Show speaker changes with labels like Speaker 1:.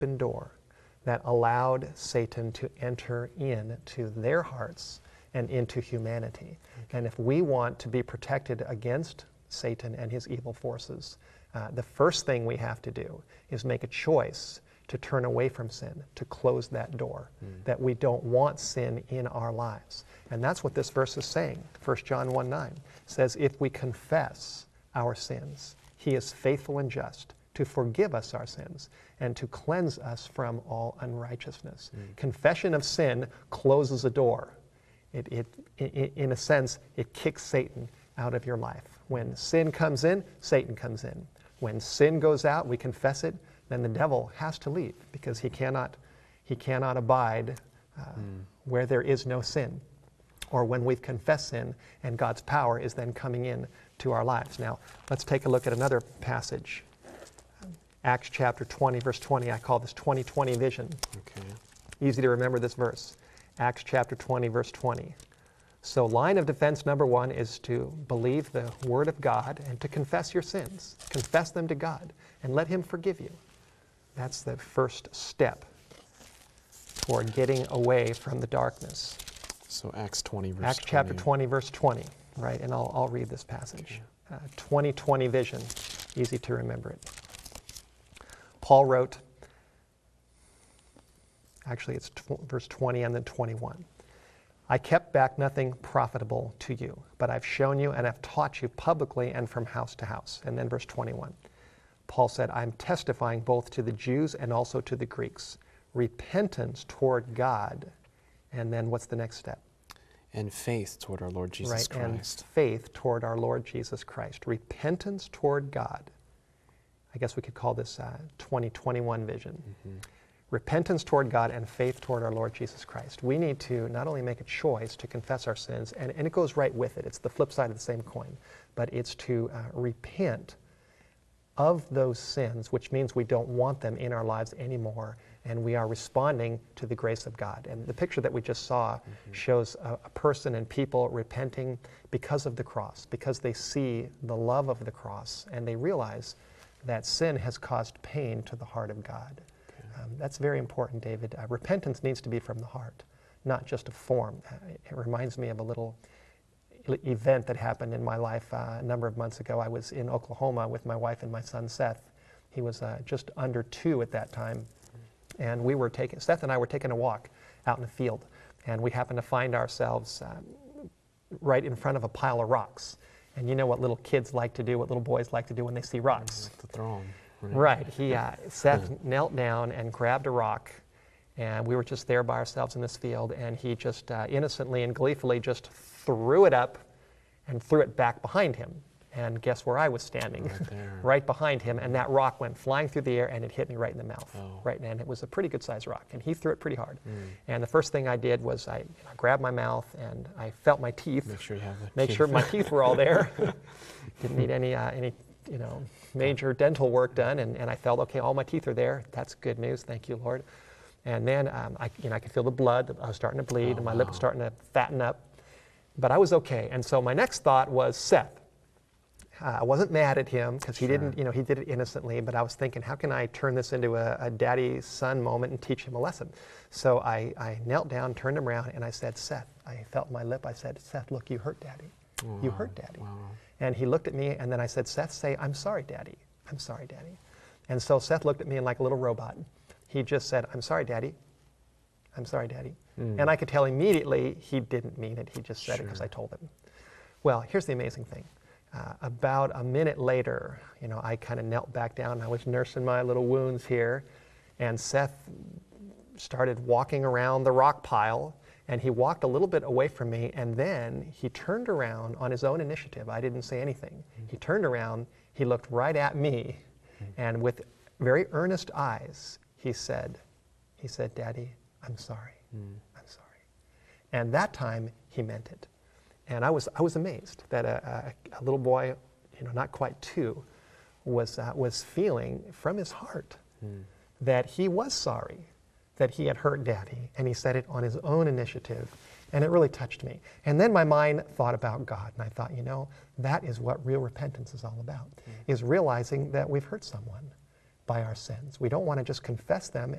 Speaker 1: open door that allowed Satan to enter into their hearts and into humanity. And if we want to be protected against Satan and his evil forces, the first thing we have to do is make a choice to turn away from sin, to close that door, that we don't want sin in our lives. And that's what this verse is saying. 1 John 1:9 says, if we confess our sins, he is faithful and just to forgive us our sins and to cleanse us from all unrighteousness. Confession of sin closes a door. In a sense, it kicks Satan out of your life. When sin comes in, Satan comes in. When sin goes out, we confess it, then the devil has to leave because he cannot abide where there is no sin, or when we've confessed sin and God's power is then coming in to our lives. Now, let's take a look at another passage. Acts chapter 20, verse 20. I call this 20/20 vision.
Speaker 2: Okay.
Speaker 1: Easy to remember this verse. Acts chapter 20, verse 20. So line of defense number one is to believe the Word of God and to confess your sins. Confess them to God and let Him forgive you. That's the first step toward getting away from the darkness.
Speaker 2: So Acts 20, verse
Speaker 1: Acts
Speaker 2: 20.
Speaker 1: chapter 20, verse 20, right? And I'll read this passage. 20/20 vision, easy to remember it. Paul wrote, actually it's verse 20 and then 21. I kept back nothing profitable to you, but I've shown you and have taught you publicly and from house to house. And then verse 21. Paul said, I'm testifying both to the Jews and also to the Greeks. Repentance toward God. And then what's the next step?
Speaker 2: And faith toward our Lord Jesus Christ.
Speaker 1: And faith toward our Lord Jesus Christ. Repentance toward God. I guess we could call this 2021 vision. Repentance toward God and faith toward our Lord Jesus Christ. We need to not only make a choice to confess our sins, and it goes right with it. It's the flip side of the same coin. But it's to repent of those sins, which means we don't want them in our lives anymore, and we are responding to the grace of God. And the picture that we just saw shows a person and people repenting because of the cross, because they see the love of the cross, and they realize that sin has caused pain to the heart of God. That's very important, David. Repentance needs to be from the heart, not just a form. It reminds me of a little event that happened in my life a number of months ago. I was in Oklahoma with my wife and my son Seth. He was just under 2 at that time, and Seth and I were taking a walk out in the field, and we happened to find ourselves right in front of a pile of rocks. And you know what little kids like to do, what little boys like to do when they see rocks.
Speaker 2: To throw them.
Speaker 1: Right. Seth knelt down and grabbed a rock, and we were just there by ourselves in this field, and he just innocently and gleefully just threw it up and threw it back behind him. And guess where I was standing?
Speaker 2: Right there.
Speaker 1: Right behind him, and that rock went flying through the air, and it hit me right in the mouth.
Speaker 2: Oh.
Speaker 1: Right, and it was a pretty good sized rock, and he threw it pretty hard. And the first thing I did was I grabbed my mouth and I felt my teeth.
Speaker 2: Make sure you have the
Speaker 1: Make sure my teeth were all there. Didn't need any major dental work done, and I felt, okay, all my teeth are there. That's good news. Thank you, Lord. And then I could feel the blood. I was starting to bleed, and my lip was starting to fatten up. But I was okay. And so my next thought was Seth. I wasn't mad at him because he didn't, he did it innocently. But I was thinking, how can I turn this into a daddy-son moment and teach him a lesson? So I knelt down, turned him around, and I said, Seth. I felt my lip. I said, Seth, look, you hurt Daddy. You hurt Daddy.
Speaker 2: Wow.
Speaker 1: And he looked at me, and then I said, Seth, say, I'm sorry, Daddy. I'm sorry, Daddy. And so Seth looked at me like a little robot. He just said, I'm sorry, Daddy. I'm sorry, Daddy. And I could tell immediately he didn't mean it. He just said it because I told him. Well, here's the amazing thing. About a minute later, I kind of knelt back down. I was nursing my little wounds here, and Seth started walking around the rock pile, and he walked a little bit away from me, and then he turned around on his own initiative. I didn't say anything. He turned around, he looked right at me, and with very earnest eyes, he said, Daddy, I'm sorry. I'm sorry. And that time, he meant it. And I was amazed that a little boy, not quite 2, was feeling from his heart that he was sorry that he had hurt Daddy, and he said it on his own initiative, and it really touched me. And then my mind thought about God, and I thought, that is what real repentance is all about, is realizing that we've hurt someone by our sins. We don't want to just confess them